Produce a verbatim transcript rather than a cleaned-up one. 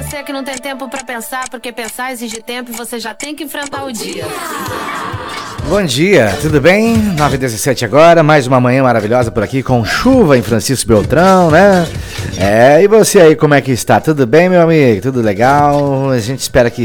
você que não tem tempo pra pensar, porque pensar exige tempo e você já tem que enfrentar o dia. Bom dia, tudo bem? nove e dezessete agora, mais uma manhã maravilhosa por aqui com chuva em Francisco Beltrão, né? É, e você aí, como é que está? Tudo bem, meu amigo? Tudo legal? A gente espera que